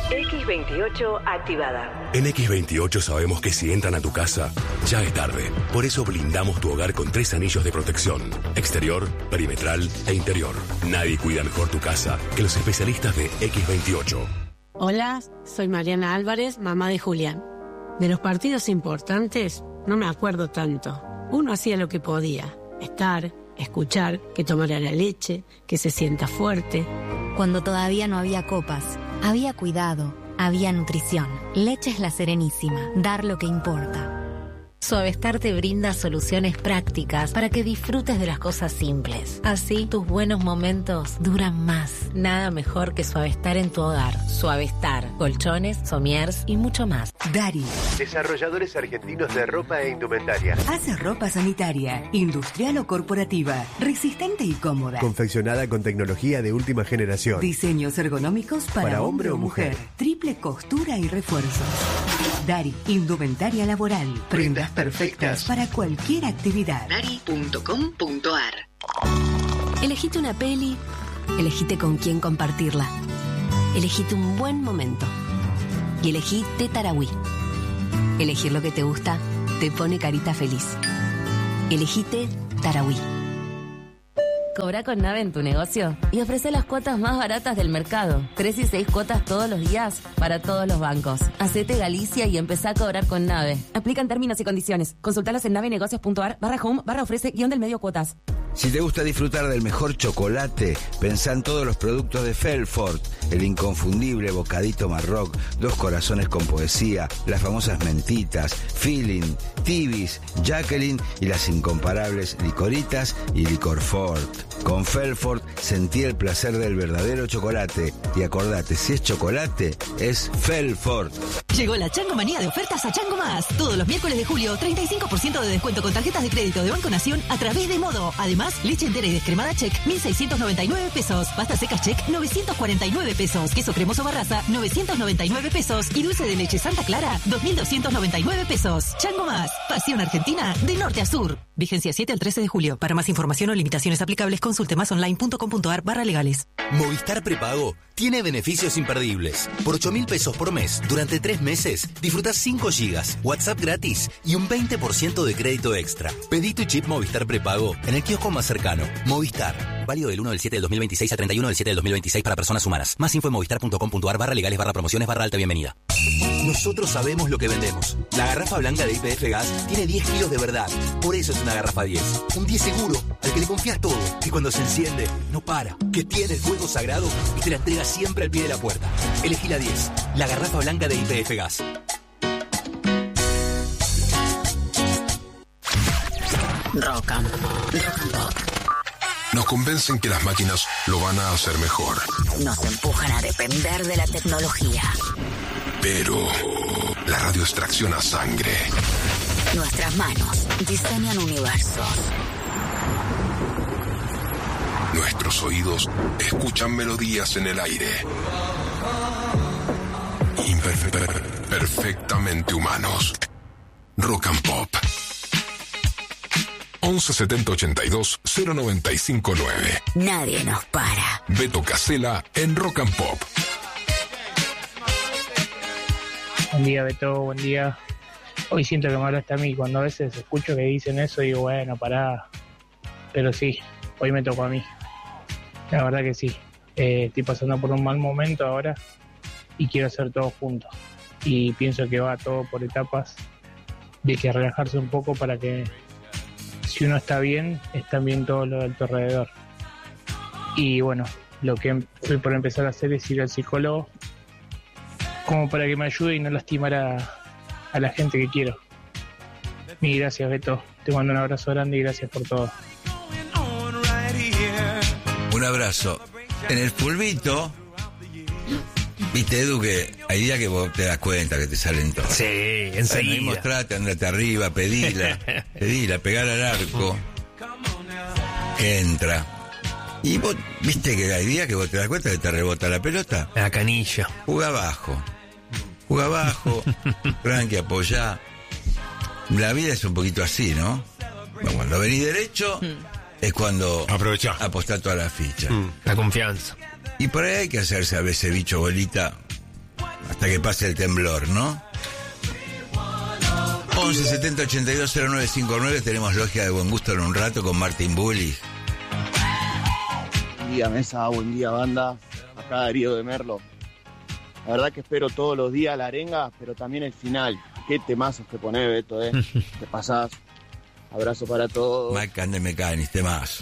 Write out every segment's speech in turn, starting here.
X28 activada. En X28 sabemos que si entran a tu casa, ya es tarde. Por eso blindamos tu hogar con 3 anillos de protección: exterior, perimetral e interior. Nadie cuida mejor tu casa que los especialistas de X28. Hola, soy Mariana Álvarez, mamá de Julián. De los partidos importantes no me acuerdo tanto. Uno hacía lo que podía: estar, escuchar, que tomara la leche, que se sienta fuerte. Cuando todavía no había copas, había cuidado, había nutrición. Leches La Serenísima, dar lo que importa. Suavestar te brinda soluciones prácticas para que disfrutes de las cosas simples. Así, tus buenos momentos duran más. Nada mejor que Suavestar en tu hogar. Suavestar, colchones, somiers y mucho más. Dari, desarrolladores argentinos de ropa e indumentaria. Hace ropa sanitaria, industrial o corporativa, resistente y cómoda. Confeccionada con tecnología de última generación. Diseños ergonómicos para hombre o mujer. Triple costura y refuerzos. Dari, indumentaria laboral. Prendas perfectas para cualquier actividad. Dari.com.ar. Elegite una peli, elegite con quién compartirla. Elegite un buen momento. Y elegí Tetarawí. Elegir lo que te gusta te pone carita feliz. Elegite Tarahui. Cobra con Nave en tu negocio y ofrece las cuotas más baratas del mercado. 3 y 6 cuotas todos los días para todos los bancos. Hacete Galicia y empezá a cobrar con Nave. Aplican términos y condiciones. Consultalos en navenegocios.ar/home/ofrece-del-medio cuotas. Si te gusta disfrutar del mejor chocolate, pensá en todos los productos de Felfort, el inconfundible bocadito Marroc, 2 corazones con poesía, las famosas mentitas, Feeling, Tibis, Jacqueline y las incomparables Licoritas y Licorfort. Con Felfort sentí el placer del verdadero chocolate y acordate, si es chocolate, es Felfort. Llegó la Chango Manía de ofertas a Chango Más. Todos los miércoles de julio, 35% de descuento con tarjetas de crédito de Banco Nación a través de Modo. Además, leche entera y descremada Check, 1.699 pesos. Pasta seca Check, 949 pesos. Queso cremoso Barraza, 999 pesos. Y dulce de leche Santa Clara, 2.299 pesos. Chango Más, pasión argentina de norte a sur. Vigencia 7 al 13 de julio. Para más información o limitaciones aplicables, consulte masonline.com.ar/legales. Movistar Prepago tiene beneficios imperdibles. Por 8.000 pesos por mes, durante 3 meses, disfrutás 5 gigas, WhatsApp gratis y un 20% de crédito extra. Pedí tu chip Movistar Prepago en el kiosco más cercano. Movistar. Válido del 1 del 7 del 2026 a 31 del 7 del 2026 para personas humanas. Más info en movistar.com.ar/legales/promociones/alta bienvenida. Nosotros sabemos lo que vendemos. La garrafa blanca de YPF Gas tiene 10 kilos de verdad. Por eso es una garrafa 10. Un 10 seguro, al que le confías todo. Que cuando se enciende, no para. Que tiene el fuego sagrado y te la entrega siempre al pie de la puerta. Elegí la 10. La garrafa blanca de YPF Gas. Rock and Pop. Nos convencen que las máquinas lo van a hacer mejor. Nos empujan a depender de la tecnología. Pero la radio extracciona sangre. Nuestras manos diseñan universos. Nuestros oídos escuchan melodías en el aire. Perfectamente humanos. Rock and Pop. 11 70 82 095 9. Nadie nos para. Beto Casella en Rock and Pop. Buen día, Beto, buen día. Hoy siento que me hablaste a mí. Cuando a veces escucho que dicen eso, digo, bueno, pará. Pero sí, hoy me tocó a mí. La verdad que sí. Estoy pasando por un mal momento ahora y quiero hacer todo junto. Y pienso que va todo por etapas. Y hay que relajarse un poco para que, si uno está bien, están bien todo lo de tu alrededor. Y bueno, lo que estoy por empezar a hacer es ir al psicólogo, como para que me ayude y no lastimar a la gente que quiero. Mil gracias, Beto. Te mando un abrazo grande y gracias por todo. Un abrazo. En el pulvito, viste, Edu, que hay días que vos te das cuenta que te salen todos. Sí, enseguida. Mostrate, andate arriba, pedila, pegar al arco. Entra. Y vos, viste que hay días que vos te das cuenta que te rebota la pelota. La canilla. Juga abajo, tranqui, apoyá. La vida es un poquito así, ¿no? Bueno, cuando venís derecho, es cuando apostás toda la ficha. La confianza. Y por ahí hay que hacerse a veces bicho bolita hasta que pase el temblor, ¿no? 11 70 82 0959, tenemos Logia de Buen Gusto en un rato con Martín Bulli. Buen día, mesa, buen día, banda. Acá Darío de Merlo. La verdad que espero todos los días la arenga, pero también el final. Qué temazos que ponés, Beto, Te pasás. Abrazo para todos. Mike and the Mechanics, temazo.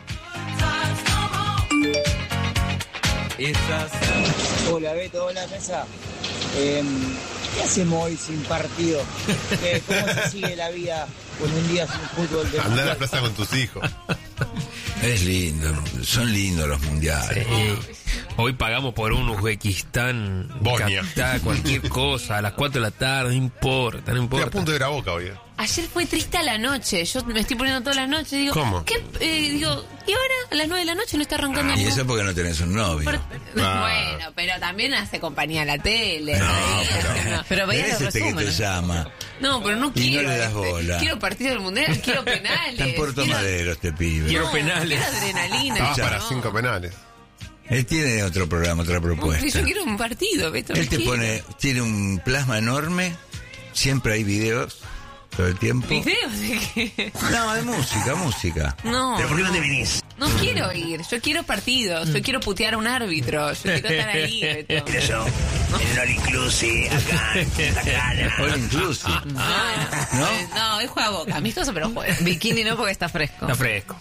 Hola Beto, hola mesa. ¿Qué hacemos hoy sin partido? ¿Cómo se sigue la vida con un día sin fútbol? Andar a la plaza con tus hijos. Es lindo, son lindos los mundiales. Sí. Hoy pagamos por un Uzbekistán, Bosnia, cualquier cosa, a las 4 de la tarde, no importa. Estoy a punto de ir a Boca hoy. Ayer fue triste a la noche, yo me estoy poniendo todas las noches, digo, ¿cómo? ¿Qué hora? A las 9 de la noche no está arrancando. Y eso porque no tenés un novio. Bueno, pero también hace compañía a la tele. Pero veía los que te resúmenes. llama. No, pero no y quiero. No le das bola. Quiero partido del mundial, quiero penales. Está en Puerto Madero este pibe. Quiero penales. Quiero adrenalina. Estaba para 5 penales. Él tiene otro programa, otra propuesta. Yo quiero un partido, Beto. Él te pone, tiene un plasma enorme, siempre hay videos todo el tiempo. ¿Videos de qué? No, de música. No. ¿Pero por qué no te venís? No quiero ir, yo quiero partidos, yo quiero putear a un árbitro, yo quiero estar ahí, Beto. Mira yo, en el All Inclusive, acá, All Inclusive. No, él juega Boca, amistoso, pero juega. Bikini no, porque está fresco. Está fresco.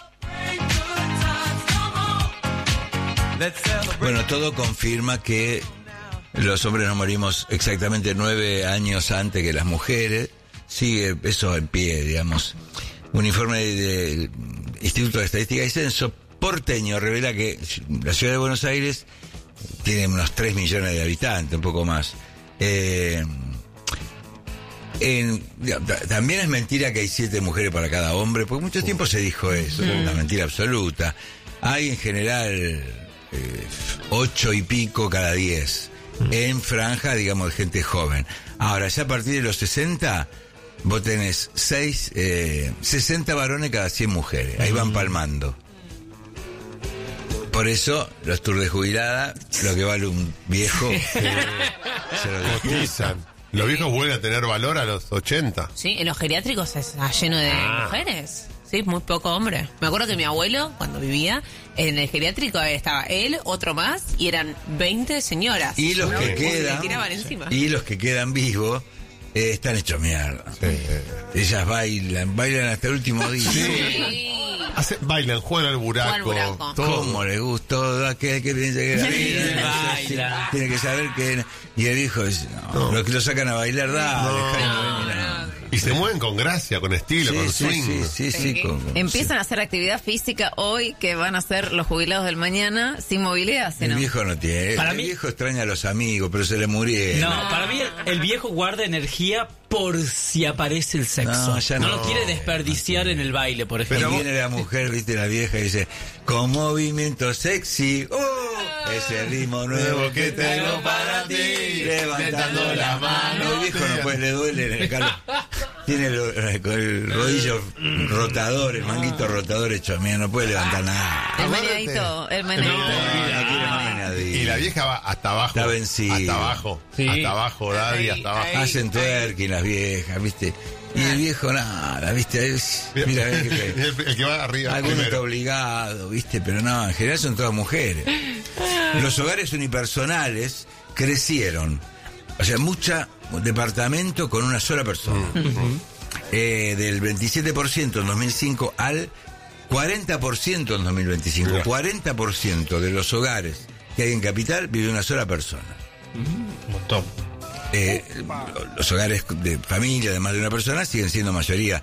Bueno, todo confirma que los hombres nos morimos exactamente 9 años antes que las mujeres. Sigue eso en pie, digamos. Un informe del Instituto de Estadística y Censo porteño revela que la ciudad de Buenos Aires tiene unos 3 millones de habitantes, un poco más. También es mentira que hay 7 mujeres para cada hombre, porque mucho tiempo se dijo eso, una mentira absoluta. Hay en general 8 y pico cada 10 en franja, digamos, de gente joven. Ahora, ya a partir de los 60, vos tenés 60 varones cada 100 mujeres. Ahí van palmando. Por eso, los tours de jubilada, lo que vale un viejo, se lo cotizan. Los viejos vuelven a tener valor a los 80. Sí, en los geriátricos está lleno de mujeres. Sí, muy poco hombre. Me acuerdo que mi abuelo, cuando vivía en el geriátrico, estaba él, otro más, y eran 20 señoras. Y los que quedan, y los que quedan vivos, están hechos mierda. Sí. Ellas bailan hasta el último día. Sí. Bailan, juegan al buraco. ¿Cómo le gustó todo aquel que piensa que la vida tiene que saber que... Y el hijo dice, los que lo sacan a bailar, Y se mueven con gracia, con estilo, con swing. Sí. Empiezan a hacer actividad física hoy, que van a ser los jubilados del mañana, sin movilidad. El viejo no tiene. El viejo extraña a los amigos, pero se le murieron. No, para mí el viejo guarda energía por si aparece el sexo. No lo quiere desperdiciar en el baile, por ejemplo. Pero viene la mujer, viste, la vieja, y dice, con movimiento sexy, ese ritmo nuevo que tengo para ti, levantando la mano. El viejo no puede, le duele en el calor. Tiene el rodillo rotador, el manguito rotador hecho mía, no puede levantar nada. El meneadito. No quiere más meneadito. Y la vieja va hasta abajo. Está vencida. Hasta abajo. Sí. Hasta abajo, Daddy, hasta abajo. Hacen twerking las viejas, viste. Y el viejo nada, viste. Mira, el que va arriba. Alguno está obligado, viste, pero no, en general son todas mujeres. Los hogares unipersonales crecieron. O sea, mucho departamento con una sola persona. Del 27% en 2005 al 40% en 2025. 40% de los hogares que hay en Capital vive una sola persona. Un montón. Los hogares de familia de más de una persona siguen siendo mayoría,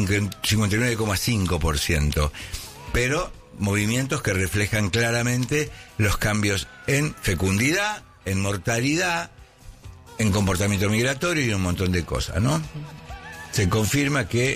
59,5%. Pero movimientos que reflejan claramente los cambios en fecundidad, en mortalidad, en comportamiento migratorio y un montón de cosas, ¿no? Se confirma que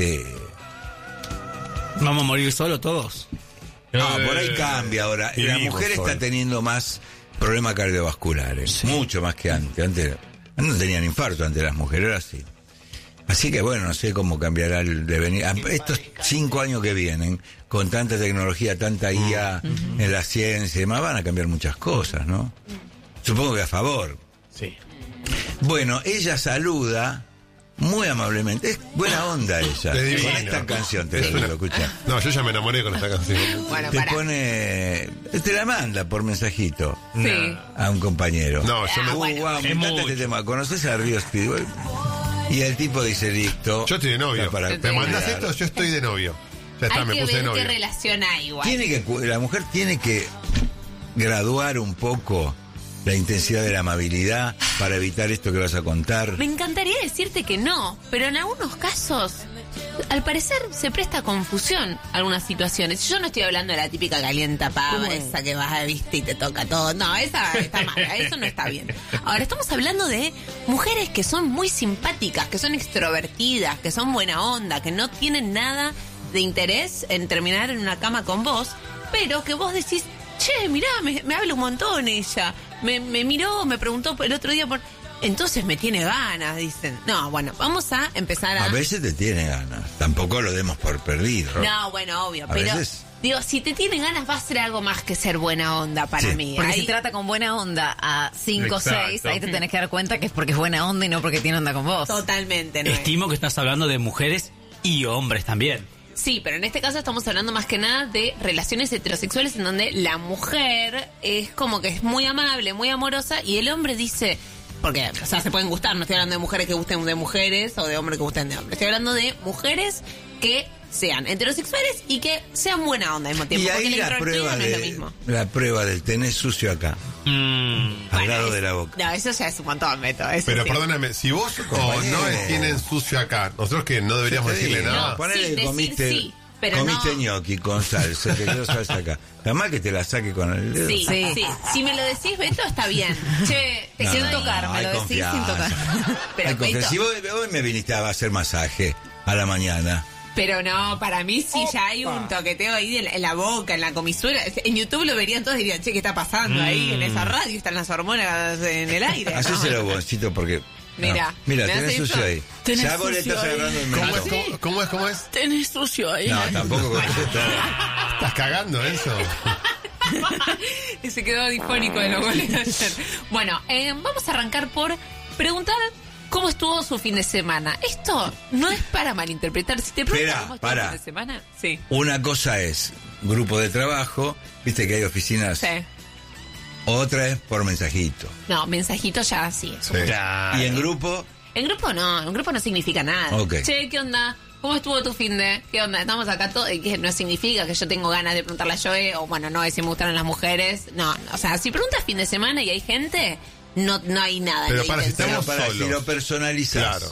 ¿vamos a morir solo todos? Por ahí cambia ahora. La mujer está teniendo más problemas cardiovasculares, mucho más que antes. Antes no tenían infarto, antes las mujeres, ahora sí. Así que bueno, no sé cómo cambiará el devenir. Estos 5 años que vienen, con tanta tecnología, tanta IA en la ciencia y demás, van a cambiar muchas cosas, ¿no? Supongo que a favor. Sí. Bueno, ella saluda muy amablemente. Es buena onda ella. Es divina. Con esta canción, te lo escucha. No, yo ya me enamoré con esta canción. Bueno, Te pone... Te la manda por mensajito. Sí. A un compañero. No, yo me... Wow, me encanta este tema. ¿Conoces a Río Speedway? Y el tipo dice, listo. Yo estoy de novio. ¿Me mandás esto? Yo estoy de novio. Ya está, Hay me que puse de ver novio. qué relación hay igual. La mujer tiene que graduar un poco la intensidad de la amabilidad para evitar esto que vas a contar. Me encantaría decirte que no, pero en algunos casos, al parecer, se presta confusión algunas situaciones. Yo no estoy hablando de la típica calienta pava, esa que vas a viste y te toca todo. No, esa está mala, eso no está bien. Ahora, estamos hablando de mujeres que son muy simpáticas, que son extrovertidas, que son buena onda, que no tienen nada de interés en terminar en una cama con vos, pero que vos decís, che, mirá, me habla un montón ella. Me miró, me preguntó el otro día por... Entonces me tiene ganas, dicen. No, bueno, vamos a empezar a... A veces te tiene ganas. Tampoco lo demos por perdido. No, bueno, obvio. A Pero, veces... digo, si te tiene ganas va a ser algo más que ser buena onda para mí. Porque Ahí... si trata con buena onda a 5 o 6, Exacto. ahí te tenés que dar cuenta que es porque es buena onda y no porque tiene onda con vos. Totalmente, ¿no? Estimo que estás hablando de mujeres y hombres también. Sí, pero en este caso estamos hablando más que nada de relaciones heterosexuales en donde la mujer es como que es muy amable, muy amorosa y el hombre dice... Porque, o sea, se pueden gustar, no estoy hablando de mujeres que gusten de mujeres o de hombres que gusten de hombres. Estoy hablando de mujeres que sean heterosexuales y que sean buena onda al mismo tiempo. Y ahí porque la la prueba, no es lo mismo. la prueba del tenés sucio acá. Al lado de la boca. No, eso ya es un montón, Beto. Eso Pero sí. perdóname, si vos o no tienen sucio acá, nosotros que no deberíamos decirle nada. No, ponele Sí, que decir comiste, sí, pero comiste no. ñoqui con salsa, te quedó salsa acá. Está mal que te la saque con el dedo. Sí, sí. Si me lo decís, Beto, está bien. Che, te No, sin no, tocar, no, me hay lo decís sin confianza. tocar. Pero, Hay confianza. Beto, Si vos me viniste a hacer masaje a la mañana. pero no, para mí sí ya hay un toqueteo ahí en la boca, en la comisura. En YouTube lo verían todos y dirían, che, ¿qué está pasando ahí en esa radio? Están las hormonas en el aire. Hacéselo boncito porque... Mira, mira, ¿me tenés has sucio hecho? ahí. Tenés Ya vos le sucio estás ahí. agarrando el mentón. ¿Cómo es? Tenés sucio ahí. No, tampoco con eso ¿Estás cagando eso? Y se quedó difónico de los goles de ayer. Bueno, vamos a arrancar por preguntar cómo estuvo su fin de semana. Esto no es para malinterpretar. Si te preguntan Espera, cómo estuvo para. el fin de semana, sí. Una cosa es grupo de trabajo, viste que hay oficinas. Sí. Otra es por mensajito. No, mensajito ya sí. Es un- Y en grupo, En grupo no significa nada. Ok. Che, ¿qué onda? ¿Cómo estuvo tu fin de? ¿Qué onda? Estamos acá todos. Que no significa que yo tengo ganas de preguntarle a Joe, o bueno, no, es si me gustaron las mujeres. No, o sea, si preguntas fin de semana y hay gente, no hay nada. Pero en la para si intención. estamos para si solos. lo personalizás. Claro.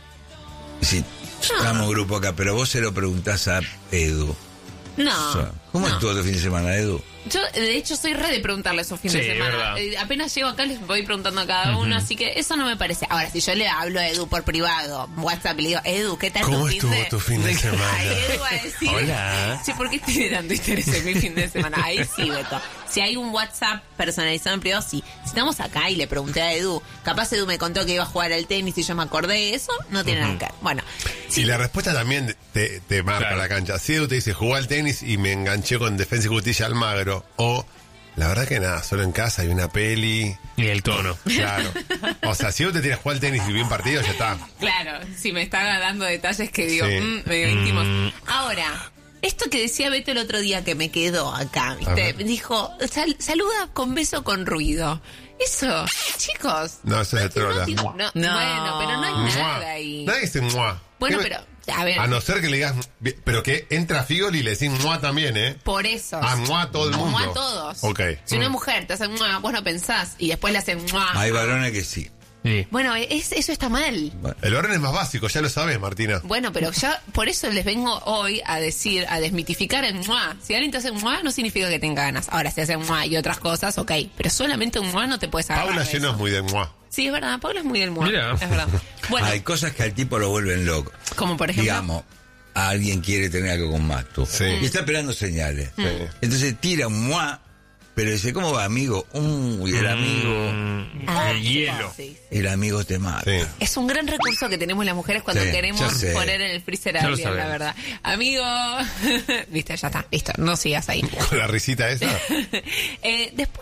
Si estamos grupo acá, pero vos se lo preguntás a Edu. No. O sea, ¿cómo no. estuvo tu fin de semana, Edu? Yo, de hecho, soy re de preguntarle esos fines Sí, de semana. verdad. Apenas llego acá, les voy preguntando a cada uno, así que eso no me parece. Ahora, si yo le hablo a Edu por privado, WhatsApp, y le digo, Edu, ¿qué tal ¿Cómo tu fin de? estuvo tu fin de semana? Ahí Edu va a decir, Hola. sí, ¿por qué tiene tanto interés en mi fin de semana? Ahí sí, Beto. Si hay un WhatsApp personalizado en privado, sí. Si estamos acá y le pregunté a Edu, capaz Edu me contó que iba a jugar al tenis y yo me acordé, eso no tiene nada que ver. Bueno, Y la respuesta también te marca Claro. la cancha. Si Edu te dice, jugué al tenis y me enganché con Defensa y Justicia Almagro. O, la verdad que nada, solo en casa hay una peli. Y el tono. Claro. O sea, si Edu te tira a jugar al tenis y bien partido, ya está. claro, si me está dando detalles que digo, Sí. medio íntimos. Ahora, esto que decía Beto el otro día que me quedó acá, A ¿viste? ver. Dijo, saluda con beso con ruido. Eso, chicos. No, eso es de trola. No, bueno, pero no hay Mua. nada ahí. Nadie dice mua. Bueno, ¿Qué pero, a ver, A no ser que le digas, pero que entra Figoli y le decís mua también, ¿eh? por eso. Ah, mua a todo el mundo. Mua a todos. Ok. Si una mujer te hace mua, vos no pensás, y después le hacen mua. Hay varones que sí. Sí. Bueno, eso está mal. El orden es más básico, ya lo sabes, Martina. Bueno, pero ya por eso les vengo hoy a decir, a desmitificar el muá. Si alguien te hace un muá, no significa que tenga ganas. Ahora, si hace un muá y otras cosas, ok. Pero solamente un muá no te puedes agarrar. Paula de Lleno eso. es muy de mua. Sí, es verdad. Paula es muy del muá. Mira. Es verdad. Bueno, Hay cosas que al tipo lo vuelven loco. como por ejemplo. Digamos, alguien quiere tener algo con Matu. Sí. Y está esperando señales. Sí. Entonces tira un muá, pero dice, ¿cómo va, amigo? Y el amigo... El hielo. Sí. El amigo te mata. Sí. Es un gran recurso que tenemos las mujeres cuando Sí, queremos ya sé. poner en el freezer a Ya lo alguien, la sabemos. verdad. Amigo. Viste, ya está. Listo. No sigas ahí. Con la risita esa. Después hay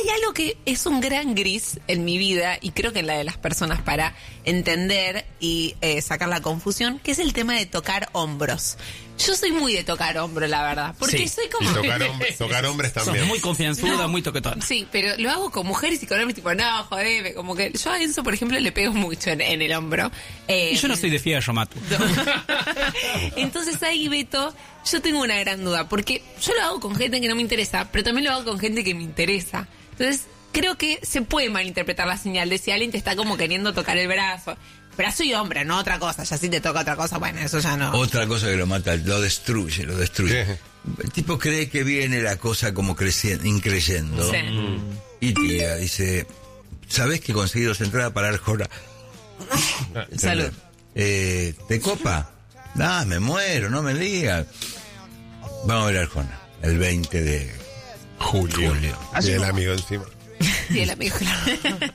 hay algo que es un gran gris en mi vida y creo que en la de las personas para entender y sacar la confusión, que es el tema de tocar hombros. Yo soy muy de tocar hombro, la verdad, porque soy como... Y tocar hombres también. Sos muy confianzuda, muy toquetona. Sí, pero lo hago con mujeres y con hombres tipo, no, jodeme, como que yo a Enzo, por ejemplo, le pego mucho en el hombro. Y yo no soy de fierro, Matu. Entonces ahí, Beto, yo tengo una gran duda, porque yo lo hago con gente que no me interesa, pero también lo hago con gente que me interesa. Entonces, creo que se puede malinterpretar la señal de si alguien te está como queriendo tocar el brazo. Brazo y hombre, no otra cosa. Ya si te toca otra cosa, bueno, eso ya no. Otra cosa que lo mata, lo destruye. El tipo cree que viene la cosa como increyendo. Sí. Y tía, dice, ¿sabés que conseguí 2 entradas para Arjona? Salud. ¿Te copa? Me muero, no me digas. Vamos a ver Arjona, el 20 de julio. Y el amigo encima. Y el amigo, claro.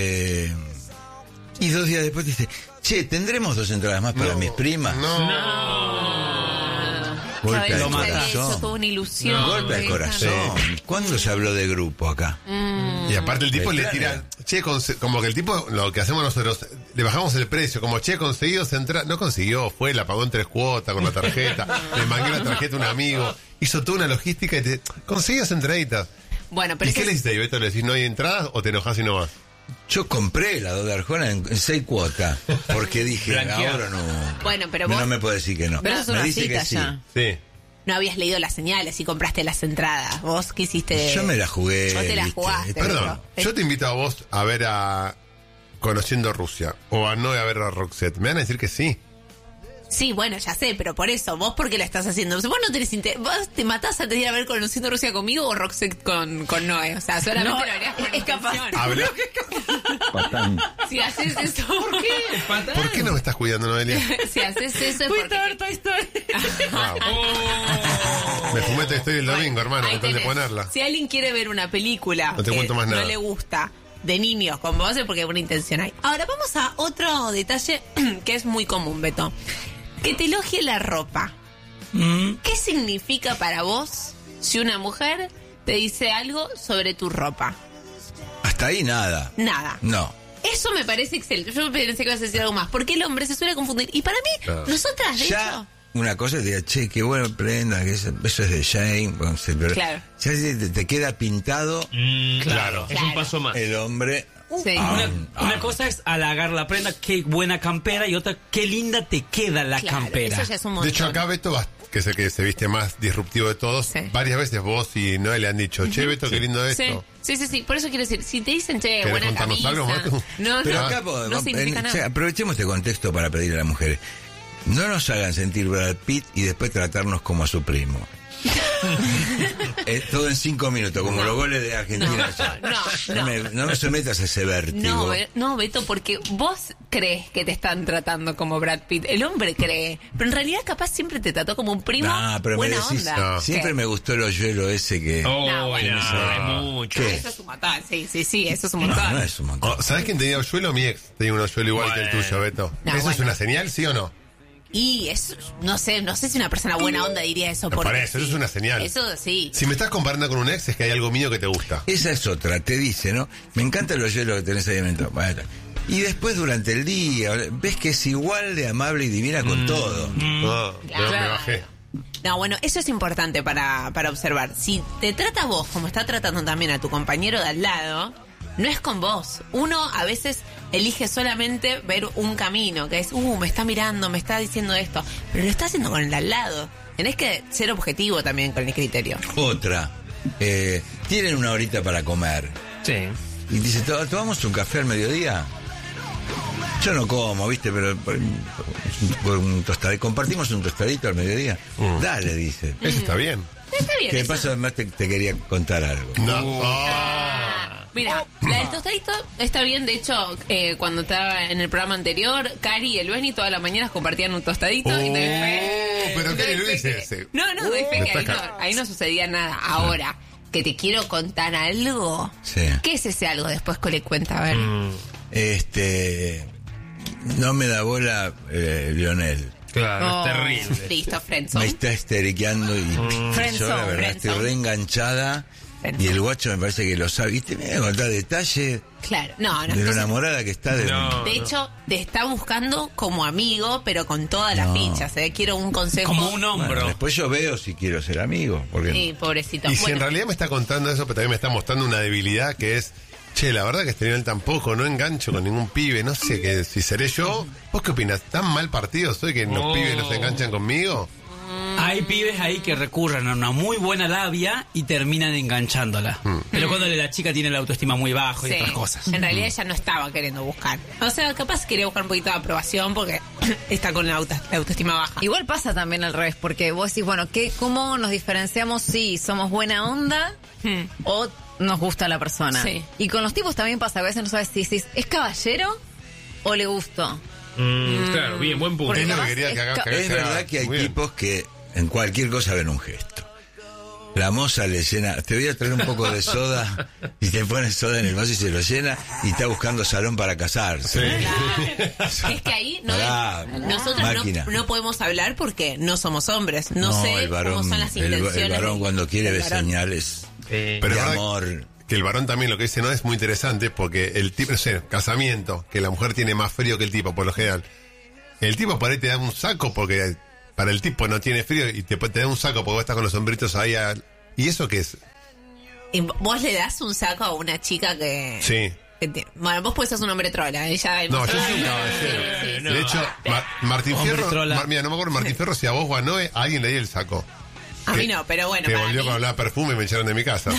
Y 2 días después dice, che, ¿tendremos 2 entradas más para mis primas? Golpe al corazón. Toda una ilusión. Golpe al corazón. ¿Cuándo se habló de grupo acá? Y aparte el tipo le tira, che, como que el tipo, lo que hacemos nosotros, le bajamos el precio, como, che, conseguido entrada. No consiguió, fue, la pagó en 3 cuotas con la tarjeta, le mangué la tarjeta a un amigo, hizo toda una logística y te consiguió entraditas. Bueno, pero ¿Y qué le hiciste, Beto? ¿Le decís no hay entradas o te enojás y no vas? Yo compré la 2 de Arjona en 6 cuotas, porque dije, ahora no. Bueno, pero vos... No me puede decir que no. Pero es me una dice cita que sí. ya. Sí. No habías leído las señales y compraste las entradas. ¿Vos qué hiciste? Yo me la jugué. Vos te la ¿viste? jugaste. Perdón, yo te invito a vos a ver a Conociendo Rusia o a no a ver a Roxette. Me van a decir que sí. Sí, bueno, ya sé, pero por eso, ¿vos por qué la estás haciendo? O sea, vos no tenés ¿vos te matás antes de ir a ver Conociendo Rusia conmigo o Roxette con Noé? O sea, solamente lo harías por es capaz. Habla. Si haces eso, ¿por qué? ¿Por qué no me estás cuidando, Noelia? Si haces eso es Fuiste a ver Toy Story. Me fumé Toy Story el domingo, hermano, ahí con tal de tenés. ponerla. Si alguien quiere ver una película No te cuento más nada. no le gusta, de niños con vos, es porque una intención hay. Ahora vamos a otro detalle que es muy común, Beto. Que te elogie la ropa. ¿Qué significa para vos si una mujer te dice algo sobre tu ropa? Hasta ahí nada. Nada. No. Eso me parece excelente. Yo pensé que ibas a decir algo más. Porque el hombre se suele confundir. Y para mí, nosotras, de hecho... Una cosa es decir, che, qué buena prenda, que eso es de Jane. Pero claro. Ya te queda pintado. Claro, es un paso más. El hombre... Sí. Una cosa es halagar la prenda, qué buena campera, y otra, qué linda te queda la campera. Eso ya es un montón. De hecho, acá Beto, que es el que se viste más disruptivo de todos, varias veces vos y Noé le han dicho, che, Beto, qué lindo esto. Sí. Por eso quiero decir, si te dicen, che, ¿Querés buena contarnos camisa... algo, Matu? Pero acá no significa nada. Aprovechemos este contexto para pedirle a las mujeres, no nos hagan sentir Brad Pitt y después tratarnos como a su primo. Todo en 5 minutos, como los goles de Argentina. No me sometas a ese vértigo. No, Beto, porque vos crees que te están tratando como Brad Pitt. El hombre cree. Pero en realidad capaz siempre te trató como un primo. Pero buena me decís, onda. siempre me gustó el hoyuelo ese que... es mucho. Eso es un montón. Sí, eso es un montón. No es un montón. ¿Sabés quién tenía hoyuelo? Mi ex tenía un hoyuelo igual que el tuyo, Beto. ¿Eso es una señal, sí o no? Y eso, no sé si una persona buena onda diría eso. Por eso es una señal. Eso sí. Si me estás comparando con un ex, es que hay algo mío que te gusta. Esa es otra, te dice, ¿no? Me encanta el hoyuelo que tenés ahí inventado. Bueno, y después durante el día, ves que es igual de amable y divina con todo. Me bajé. No, bueno, eso es importante para observar. Si te trata a vos como está tratando también a tu compañero de al lado, no es con vos. Uno a veces elige solamente ver un camino, que es, me está mirando, me está diciendo esto, pero lo está haciendo con el de al lado. Tenés que ser objetivo también con el criterio. Otra, tienen una horita para comer. Sí. Y dice, ¿tomamos un café al mediodía? Yo no como, ¿viste? Pero por un tostadito, compartimos un tostadito al mediodía. Dale, dice. Eso está bien. Está bien. ¿Qué pasa? Además te quería contar algo. Mira, la del tostadito está bien. De hecho, cuando estaba en el programa anterior, Cari y el Benny todas las mañanas compartían un tostadito. Y pero Cari Luis ese. No, doy fe que ahí no sucedía nada. Ahora, que te quiero contar algo. Sí. ¿Qué es ese algo? Después que le cuenta, a ver. No me da bola Lionel. Claro, es terrible. Listo, friendzone. Me está esteriqueando y yo la verdad estoy reenganchada Y el guacho me parece que lo sabe. ¿Viste? Me voy a contar detalles. Claro, no. De lo enamorada que está de De hecho, te está buscando como amigo, pero con todas las fichas. Quiero un consejo. Como un hombro. Bueno, después yo veo si quiero ser amigo. Porque sí, pobrecito. Y si en realidad me está contando eso, pero también me está mostrando una debilidad que es... Che, la verdad que este nivel tampoco, no engancho con ningún pibe, no sé qué, si seré yo. ¿Vos qué opinas? ¿Tan mal partido soy que los pibes no se enganchan conmigo? Hay pibes ahí que recurren a una muy buena labia y terminan enganchándola. Pero cuando la chica tiene la autoestima muy bajo y otras cosas. En realidad ella no estaba queriendo buscar. O sea, capaz quería buscar un poquito de aprobación porque está con la autoestima baja. Igual pasa también al revés, porque vos decís, bueno, ¿cómo nos diferenciamos si somos buena onda o nos gusta la persona? Sí. Y con los tipos también pasa, a veces no sabes si es caballero o le gusto. Claro, bien, buen punto. Es verdad que hay tipos que en cualquier cosa ven un gesto. La moza le llena, te voy a traer un poco de soda, y te pone soda en el vaso y se lo llena, y está buscando salón para casarse. Claro. Es que ahí nosotros no podemos hablar porque no somos hombres. No sé cómo son las intenciones. El varón cuando quiere ver señales de amor. Que el varón también lo que dice no es muy interesante porque el tipo, no sé, casamiento, que la mujer tiene más frío que el tipo por lo general. El tipo por ahí te da un saco porque para el tipo no tiene frío y te da un saco porque vos estás con los sombritos ahí. ¿Y eso qué es? ¿Y vos le das un saco a una chica que... Sí. Bueno, vos puedes ser un hombre trola. Ella no, yo soy un caballero. De hecho, Martín Fierro, mira, no me acuerdo, Martín Fierro, si a vos o a Noé, a alguien le di el saco. A mí no, pero bueno. Que volvió con hablar perfume y me echaron de mi casa.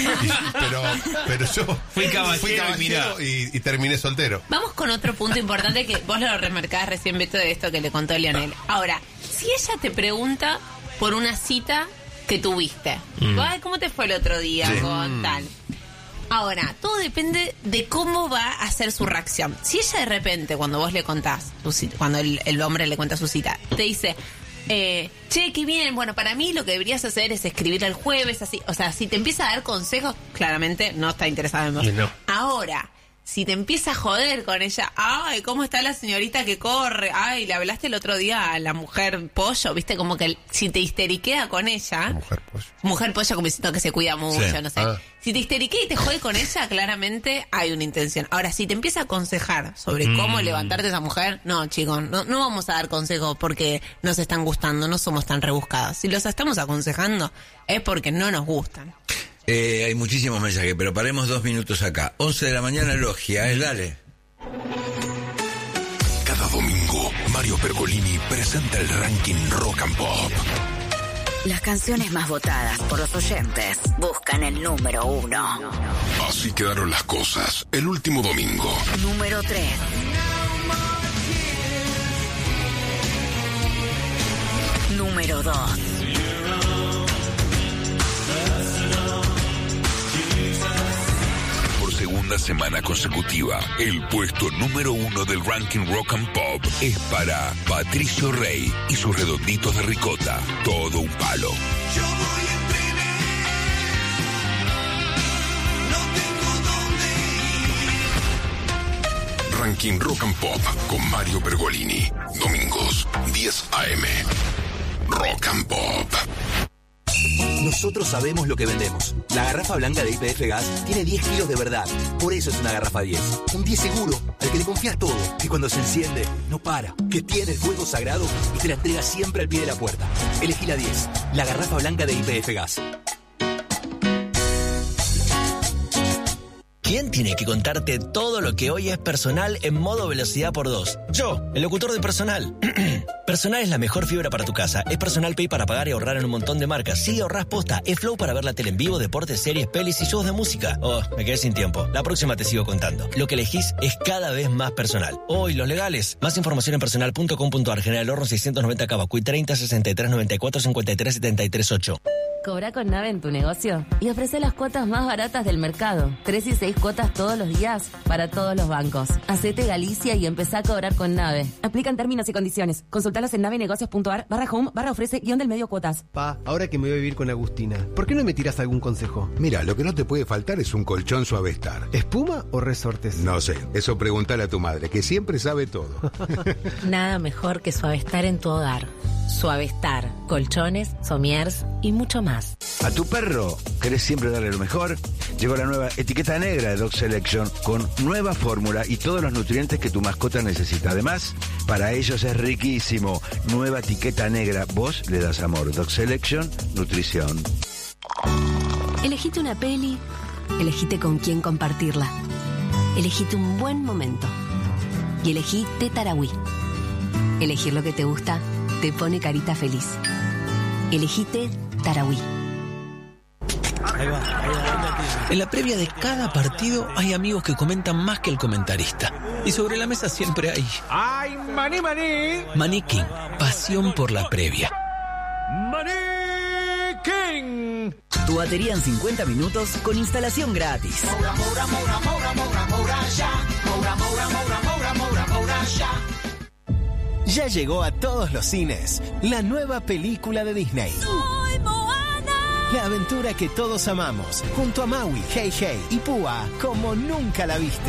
Pero yo fui caballero y terminé soltero. Vamos con otro punto importante que vos lo remarcabas recién, Beto, de esto que le contó Lionel. Ahora, si ella te pregunta por una cita que tuviste, ay, ¿cómo te fue el otro día con tal? Ahora, todo depende de cómo va a ser su reacción. Si ella de repente, cuando vos le contás, cuando el hombre le cuenta su cita, te dice... che, qué bien, bueno, para mí lo que deberías hacer es escribir el jueves, así, o sea, si te empieza a dar consejos, claramente no está interesado en vos. No. Ahora, si te empieza a joder con ella, ay, ¿cómo está la señorita que corre? Ay, le hablaste el otro día a la mujer pollo, viste, como que si te histeriquea con ella, mujer pollo como diciendo que se cuida mucho, no sé. Si te histeriquea y te jode con ella, claramente hay una intención. Ahora, si te empieza a aconsejar sobre cómo levantarte a esa mujer, no, chicos, no vamos a dar consejos porque nos están gustando, no somos tan rebuscados. Si los estamos aconsejando es porque no nos gustan. Hay muchísimos mensajes, pero paremos 2 minutos acá. 11 de la mañana, Logia, dale. Cada domingo, Mario Pergolini presenta el ranking Rock and Pop. Las canciones más votadas por los oyentes buscan el número 1. Así quedaron las cosas el último domingo. Número 3. Número 2. Segunda semana consecutiva, el puesto número 1 del ranking Rock and Pop es para Patricio Rey y sus redonditos de ricota. Todo un palo. Yo voy en tren, no tengo dónde ir. Ranking Rock and Pop con Mario Pergolini. Domingos, 10 a.m. Rock and Pop. Nosotros sabemos lo que vendemos. La garrafa blanca de YPF Gas tiene 10 kilos de verdad. Por eso es una garrafa 10. Un 10 seguro, al que le confías todo. Que cuando se enciende, no para. Que tiene el fuego sagrado y te la entrega siempre al pie de la puerta. Elegí la 10. La garrafa blanca de YPF Gas. ¿Quién tiene que contarte todo lo que hoy es personal en modo velocidad por 2? Yo, el locutor de Personal. Personal es la mejor fibra para tu casa. Es Personal Pay para pagar y ahorrar en un montón de marcas. Sí, ahorrás posta. Es Flow para ver la tele en vivo, deportes, series, pelis y shows de música. Oh, me quedé sin tiempo. La próxima te sigo contando. Lo que elegís es cada vez más personal. Hoy, los legales. Más información en personal.com.ar. General Horno 690 Cavacuy 30 63 94 53 73 8. Cobra con Nave en tu negocio y ofrece las cuotas más baratas del mercado. 3 y 6 cuotas todos los días para todos los bancos. Hacete Galicia y empezá a cobrar con Nave. Aplican términos y condiciones. Consultalos en navenegocios.ar/home/ofrece-del-medio cuotas. Pa, ahora que me voy a vivir con Agustina, ¿por qué no me tiras algún consejo? Mira, lo que no te puede faltar es un colchón Suavestar. ¿Espuma o resortes? No sé, eso pregúntale a tu madre, que siempre sabe todo. Nada mejor que Suavestar en tu hogar. Suavestar, colchones, somiers y mucho más. ¿A tu perro querés siempre darle lo mejor? Llegó la nueva etiqueta negra de Dog Selection con nueva fórmula y todos los nutrientes que tu mascota necesita. Además, para ellos es riquísimo. Nueva etiqueta negra. Vos le das amor. Dog Selection, nutrición. Elegite una peli, elegite con quién compartirla. Elegite un buen momento. Y elegí Té Tarahui. Elegir lo que te gusta te pone carita feliz. Elegí Té Tarahui. En la previa de cada partido hay amigos que comentan más que el comentarista. Y sobre la mesa siempre hay... ¡Ay, maní, maní! Maní King, pasión por la previa. ¡Maní King! Tu batería en 50 minutos con instalación gratis. Ya llegó a todos los cines la nueva película de Disney. La aventura que todos amamos, junto a Maui, Hey Hey y Púa, como nunca la viste.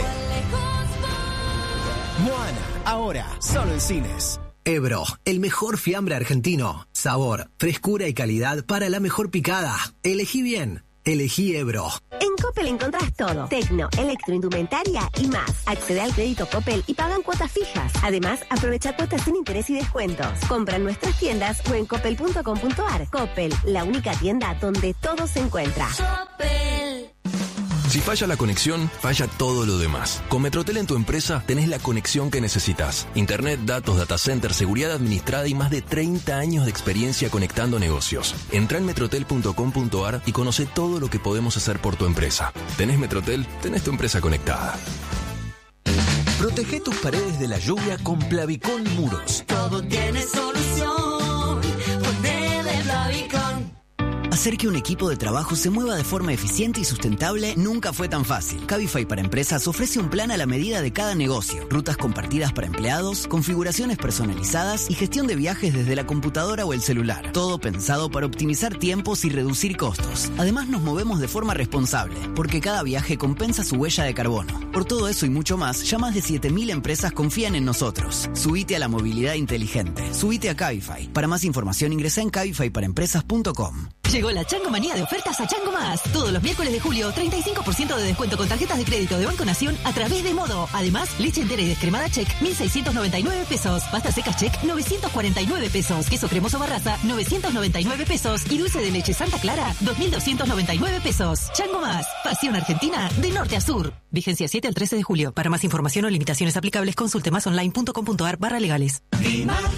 Moana, ahora, solo en cines. Ebro, el mejor fiambre argentino. Sabor, frescura y calidad para la mejor picada. Elegí bien. Elegí Ebro. En Coppel encontrás todo. Tecno, electroindumentaria y más. Accede al crédito Coppel y pagan cuotas fijas. Además, aprovecha cuotas sin interés y descuentos. Compra en nuestras tiendas o en coppel.com.ar. Coppel, la única tienda donde todo se encuentra. Coppel. Si falla la conexión, falla todo lo demás. Con Metrotel en tu empresa tenés la conexión que necesitas. Internet, datos, data center, seguridad administrada y más de 30 años de experiencia conectando negocios. Entrá en metrotel.com.ar y conoce todo lo que podemos hacer por tu empresa. ¿Tenés Metrotel? Tenés tu empresa conectada. Protege tus paredes de la lluvia con Plavicón Muros. Todo tiene solución. Ponele Plavicón. Hacer que un equipo de trabajo se mueva de forma eficiente y sustentable nunca fue tan fácil. Cabify para Empresas ofrece un plan a la medida de cada negocio, rutas compartidas para empleados, configuraciones personalizadas y gestión de viajes desde la computadora o el celular. Todo pensado para optimizar tiempos y reducir costos. Además nos movemos de forma responsable, porque cada viaje compensa su huella de carbono. Por todo eso y mucho más, ya más de 7.000 empresas confían en nosotros. Subite a la movilidad inteligente. Subite a Cabify. Para más información ingresa en cabifyparaempresas.com. Llegó la Changomanía de ofertas a Chango Más. Todos los miércoles de julio, 35% de descuento con tarjetas de crédito de Banco Nación a través de Modo. Además, leche entera y descremada Check, 1.699 pesos. Pasta secas Check, 949 pesos. Queso cremoso Barraza, 999 pesos. Y dulce de leche Santa Clara, 2.299 pesos. Chango Más. Pasión argentina de norte a sur. Vigencia 7 al 13 de julio. Para más información o limitaciones aplicables, consulte másonline.com.ar/legales.